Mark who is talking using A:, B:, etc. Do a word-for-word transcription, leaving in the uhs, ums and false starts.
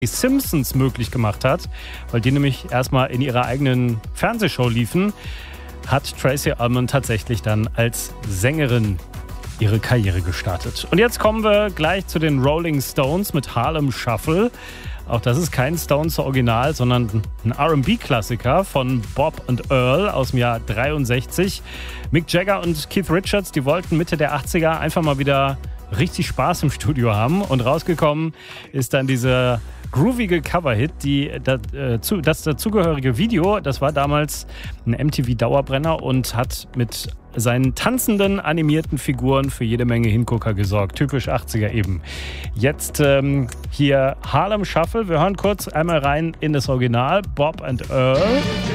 A: die Simpsons möglich gemacht hat, weil die nämlich erstmal in ihrer eigenen Fernsehshow liefen, hat Tracey Ullman tatsächlich dann als Sängerin ihre Karriere gestartet. Und jetzt kommen wir gleich zu den Rolling Stones mit Harlem Shuffle. Auch das ist kein Stones-Original, sondern ein R and B-Klassiker von Bob und Earl aus dem Jahr dreiundsechzig. Mick Jagger und Keith Richards, die wollten Mitte der achtziger einfach mal wieder richtig Spaß im Studio haben. Und rausgekommen ist dann dieser groovige Coverhit, die, das, äh, zu, das dazugehörige Video, das war damals ein M T V-Dauerbrenner und hat mit seinen tanzenden, animierten Figuren für jede Menge Hingucker gesorgt. Typisch achtziger eben. Jetzt ähm, hier Harlem Shuffle. Wir hören kurz einmal rein in das Original. Bob and Earl.